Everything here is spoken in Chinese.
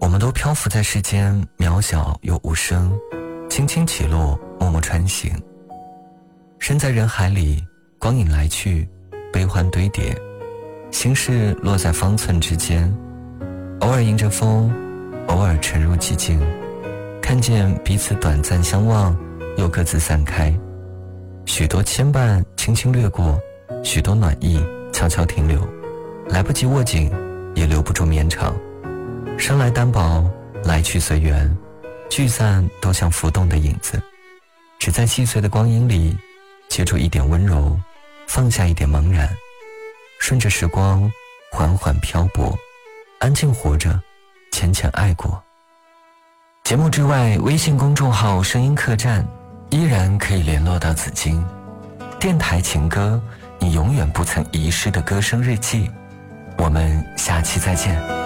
我们都漂浮在世间，渺小又无声，轻轻起落，默默穿行。身在人海里，光影来去，悲欢堆叠，心事落在方寸之间，偶尔迎着风，偶尔沉入寂静，看见彼此短暂相望，又各自散开。许多牵绊轻轻掠过，许多暖意悄悄停留，来不及握紧，也留不住绵长。生来单薄，来去随缘，聚散都像浮动的影子，只在细碎的光阴里接住一点温柔，放下一点茫然，顺着时光缓缓漂泊，安静活着，浅浅爱过。节目之外，微信公众号声音客栈依然可以联络到紫金。电台情歌，你永远不曾遗失的歌声日记。我们下期再见。